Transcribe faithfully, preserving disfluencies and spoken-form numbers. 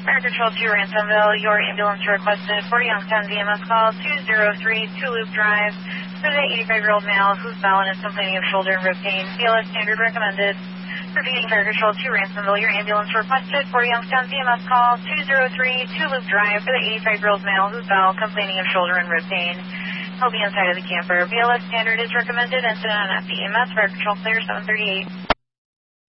Fire Control to Ransomville, your ambulance requested for Youngstown D M S call two zero three Two Loop Drive for the eighty-five-year-old male who's bowel and is complaining of shoulder and rib pain. B L S standard recommended. Repeating Fire Control to Ransomville, your ambulance requested for Youngstown D M S call two zero three Two Loop Drive for the eighty-five-year-old male who's bowel complaining of shoulder and rib pain. He'll be inside of the camper. B L S standard is recommended. Incident on F E M S. Fire Control clear seven thirty-eight.